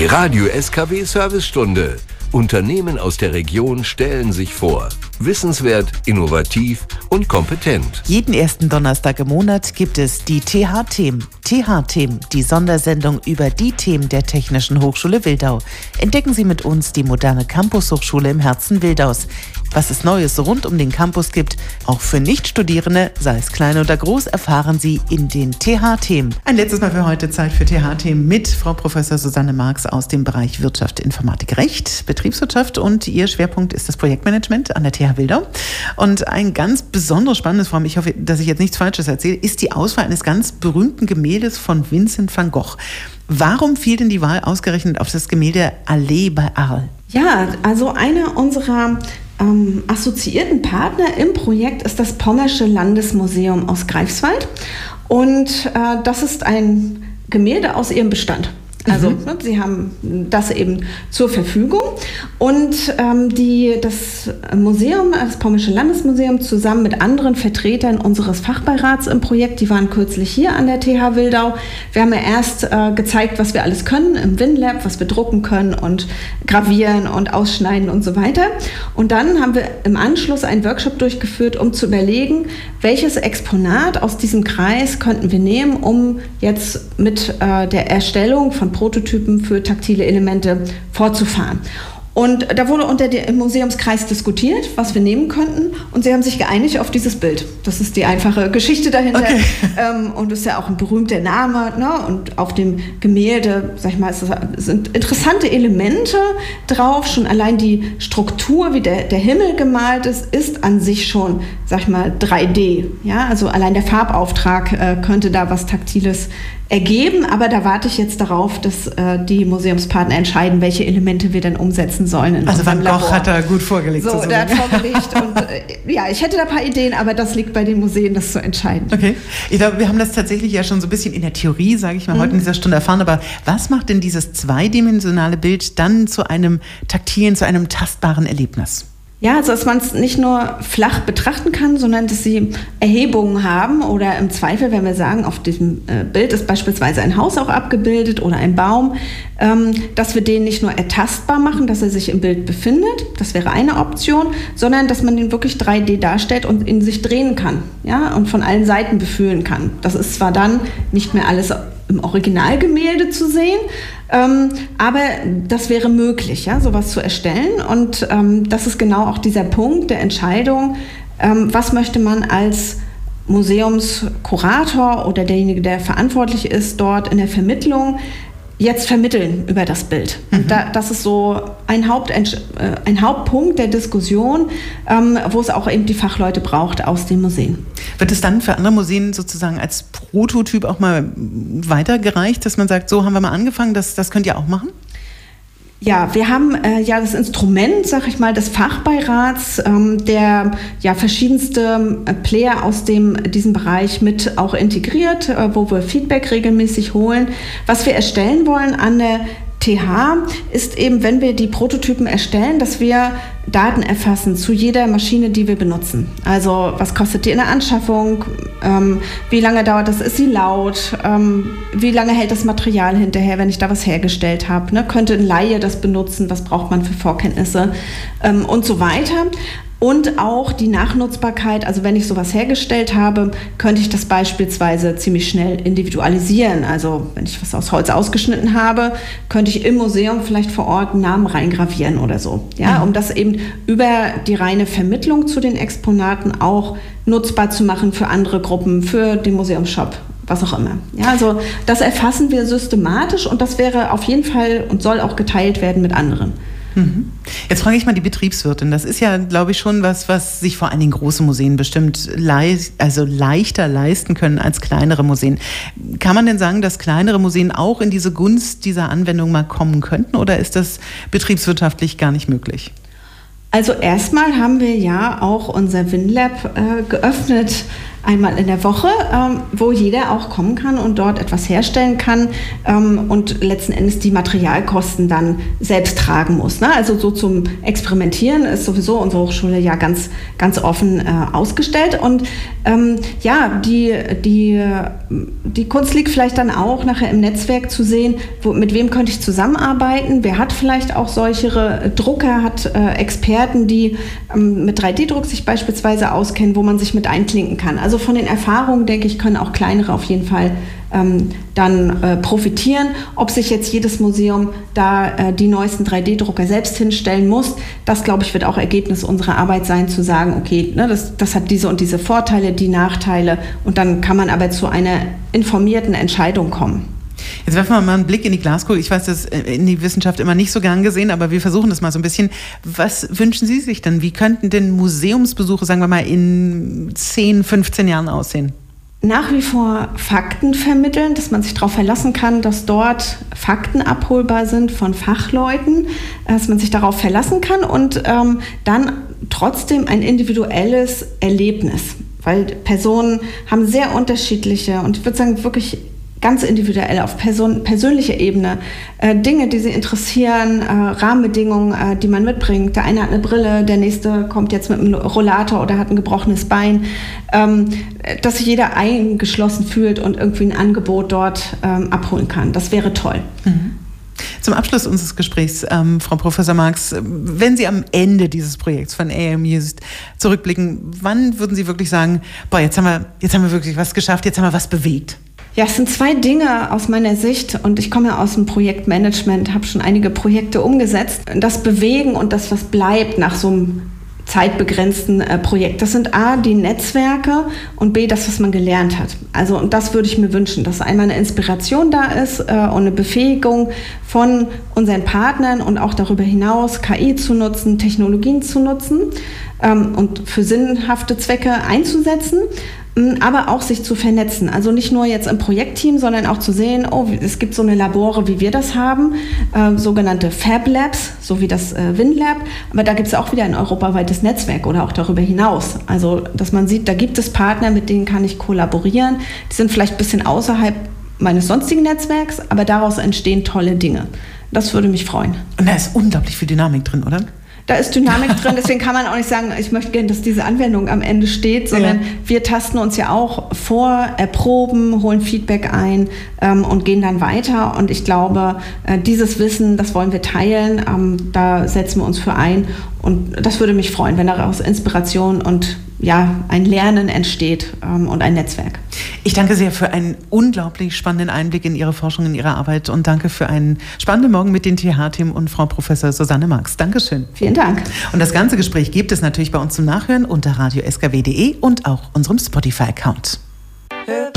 Die Radio SKW Servicestunde. Unternehmen aus der Region stellen sich vor. Wissenswert, innovativ und kompetent. Jeden ersten Donnerstag im Monat gibt es die TH-Themen. TH-Themen, die Sondersendung über die Themen der Technischen Hochschule Wildau. Entdecken Sie mit uns die moderne Campus-Hochschule im Herzen Wildaus. Was es Neues rund um den Campus gibt, auch für Nichtstudierende, sei es klein oder groß, erfahren Sie in den TH-Themen. Ein letztes Mal für heute Zeit für TH-Themen mit Frau Professor Susanne Marx aus dem Bereich Wirtschaft, Informatik, Recht, Betriebswirtschaft, und Ihr Schwerpunkt ist das Projektmanagement an der TH Wildau. Und ein ganz besonders spannendes, vor allem, ich hoffe, dass ich jetzt nichts Falsches erzähle, ist die Auswahl eines ganz berühmten Gemäldes von Vincent van Gogh. Warum fiel denn die Wahl ausgerechnet auf das Gemälde Allee bei Arles? Ja, also einer unserer assoziierten Partner im Projekt ist das Pommersche Landesmuseum aus Greifswald. Und das ist ein Gemälde aus ihrem Bestand. Also sie haben das eben zur Verfügung, und das Museum, das Pommersche Landesmuseum, zusammen mit anderen Vertretern unseres Fachbeirats im Projekt, die waren kürzlich hier an der TH Wildau. Wir haben ja erst gezeigt, was wir alles können im WinLab, was wir drucken können und gravieren und ausschneiden und so weiter. Und dann haben wir im Anschluss einen Workshop durchgeführt, um zu überlegen, welches Exponat aus diesem Kreis könnten wir nehmen, um jetzt mit der Erstellung von Prototypen für taktile Elemente fortzufahren. Und da wurde unter dem Museumskreis diskutiert, was wir nehmen könnten, und sie haben sich geeinigt auf dieses Bild. Das ist die einfache Geschichte dahinter. Okay. Und es ist ja auch ein berühmter Name, ne? Und auf dem Gemälde, sag ich mal, sind interessante Elemente drauf. Schon allein die Struktur, wie der Himmel gemalt ist an sich schon, sag ich mal, 3D. Ja? Also allein der Farbauftrag könnte da was Taktiles ergeben, aber da warte ich jetzt darauf, dass die Museumspartner entscheiden, welche Elemente wir dann umsetzen sollen. Also Van Gogh hat da gut vorgelegt. So, der hat vorgelegt, und ja, ich hätte da ein paar Ideen, aber das liegt bei den Museen, das zu entscheiden. Okay, ich glaube, wir haben das tatsächlich ja schon so ein bisschen in der Theorie, sage ich mal, heute in dieser Stunde erfahren, aber was macht denn dieses zweidimensionale Bild dann zu einem taktilen, zu einem tastbaren Erlebnis? Ja, also dass man es nicht nur flach betrachten kann, sondern dass sie Erhebungen haben, oder im Zweifel, wenn wir sagen, auf diesem Bild ist beispielsweise ein Haus auch abgebildet oder ein Baum, dass wir den nicht nur ertastbar machen, dass er sich im Bild befindet, das wäre eine Option, sondern dass man den wirklich 3D darstellt und in sich drehen kann, ja, und von allen Seiten befühlen kann. Das ist zwar dann nicht mehr alles im Originalgemälde zu sehen, aber das wäre möglich, ja, sowas zu erstellen. Und das ist genau auch dieser Punkt der Entscheidung, was möchte man als Museumskurator oder derjenige, der verantwortlich ist dort in der Vermittlung, jetzt vermitteln über das Bild. Und das ist so ein Hauptpunkt der Diskussion, wo es auch eben die Fachleute braucht aus den Museen. Wird es dann für andere Museen sozusagen als Prototyp auch mal weitergereicht, dass man sagt, so haben wir mal angefangen, das könnt ihr auch machen? Ja, wir haben ja das Instrument, sag ich mal, des Fachbeirats, der ja verschiedenste Player aus diesem Bereich mit auch integriert, wo wir Feedback regelmäßig holen. Was wir erstellen wollen an der TH ist eben, wenn wir die Prototypen erstellen, dass wir Daten erfassen zu jeder Maschine, die wir benutzen. Also was kostet die in der Anschaffung, wie lange dauert das, ist sie laut, wie lange hält das Material hinterher, wenn ich da was hergestellt habe, ne? Könnte ein Laie das benutzen, was braucht man für Vorkenntnisse und so weiter. Und auch die Nachnutzbarkeit, also wenn ich sowas hergestellt habe, könnte ich das beispielsweise ziemlich schnell individualisieren. Also wenn ich was aus Holz ausgeschnitten habe, könnte ich im Museum vielleicht vor Ort einen Namen reingravieren oder so. Ja, um das eben über die reine Vermittlung zu den Exponaten auch nutzbar zu machen für andere Gruppen, für den Museumsshop, was auch immer. Ja, also das erfassen wir systematisch, und das wäre auf jeden Fall und soll auch geteilt werden mit anderen. Jetzt frage ich mal die Betriebswirtin. Das ist ja, glaube ich, schon was sich vor allen Dingen große Museen bestimmt leichter leisten können als kleinere Museen. Kann man denn sagen, dass kleinere Museen auch in diese Gunst dieser Anwendung mal kommen könnten, oder ist das betriebswirtschaftlich gar nicht möglich? Also erstmal haben wir ja auch unser WinLab geöffnet einmal in der Woche, wo jeder auch kommen kann und dort etwas herstellen kann und letzten Endes die Materialkosten dann selbst tragen muss. Ne? Also so zum Experimentieren ist sowieso unsere Hochschule ja ganz, ganz offen ausgestellt. Und die Kunst liegt vielleicht dann auch nachher im Netzwerk zu sehen, mit wem könnte ich zusammenarbeiten, wer hat vielleicht auch solche Drucker, hat Experten, die mit 3D-Druck sich beispielsweise auskennen, wo man sich mit einklinken kann. Also von den Erfahrungen, denke ich, können auch kleinere auf jeden Fall dann profitieren. Ob sich jetzt jedes Museum da die neuesten 3D-Drucker selbst hinstellen muss, das, glaube ich, wird auch Ergebnis unserer Arbeit sein, zu sagen, okay, ne, das hat diese und diese Vorteile, die Nachteile, und dann kann man aber zu einer informierten Entscheidung kommen. Jetzt werfen wir mal einen Blick in die Glaskugel. Ich weiß, das ist in die Wissenschaft immer nicht so gern gesehen, aber wir versuchen das mal so ein bisschen. Was wünschen Sie sich denn? Wie könnten denn Museumsbesuche, sagen wir mal, in 10, 15 Jahren aussehen? Nach wie vor Fakten vermitteln, dass man sich darauf verlassen kann, dass dort Fakten abholbar sind von Fachleuten, dass man sich darauf verlassen kann und dann trotzdem ein individuelles Erlebnis. Weil Personen haben sehr unterschiedliche und ich würde sagen wirklich ganz individuell auf persönlicher Ebene Dinge, die sie interessieren, Rahmenbedingungen, die man mitbringt. Der eine hat eine Brille, der nächste kommt jetzt mit einem Rollator oder hat ein gebrochenes Bein, dass sich jeder eingeschlossen fühlt und irgendwie ein Angebot dort abholen kann. Das wäre toll. Mhm. Zum Abschluss unseres Gesprächs, Frau Professor Marx, wenn Sie am Ende dieses Projekts von AMUSed zurückblicken, wann würden Sie wirklich sagen, boah, jetzt haben wir wirklich was geschafft, jetzt haben wir was bewegt? Ja, es sind zwei Dinge aus meiner Sicht und ich komme ja aus dem Projektmanagement, habe schon einige Projekte umgesetzt. Das Bewegen und das, was bleibt nach so einem zeitbegrenzten Projekt, das sind A, die Netzwerke und B, das, was man gelernt hat. Also, und das würde ich mir wünschen, dass einmal eine Inspiration da ist und eine Befähigung von unseren Partnern und auch darüber hinaus KI zu nutzen, Technologien zu nutzen und für sinnhafte Zwecke einzusetzen, aber auch sich zu vernetzen. Also nicht nur jetzt im Projektteam, sondern auch zu sehen, oh, es gibt so eine Labore, wie wir das haben, sogenannte Fab Labs, so wie das WinLab, aber da gibt es auch wieder ein europaweites Netzwerk oder auch darüber hinaus. Also, dass man sieht, da gibt es Partner, mit denen kann ich kollaborieren, die sind vielleicht ein bisschen außerhalb meines sonstigen Netzwerks, aber daraus entstehen tolle Dinge. Das würde mich freuen. Und da ist unglaublich viel Dynamik drin, oder? Da ist Dynamik drin, deswegen kann man auch nicht sagen, ich möchte gerne, dass diese Anwendung am Ende steht, sondern wir tasten uns ja auch vor, erproben, holen Feedback ein und gehen dann weiter. Und ich glaube, dieses Wissen, das wollen wir teilen, da setzen wir uns für ein. Und das würde mich freuen, wenn daraus Inspiration und ein Lernen entsteht und ein Netzwerk. Ich danke sehr für einen unglaublich spannenden Einblick in Ihre Forschung, in Ihre Arbeit und danke für einen spannenden Morgen mit den TH-Themen und Frau Professor Susanne Marx. Dankeschön. Vielen Dank. Und das ganze Gespräch gibt es natürlich bei uns zum Nachhören unter radio-skw.de und auch unserem Spotify-Account.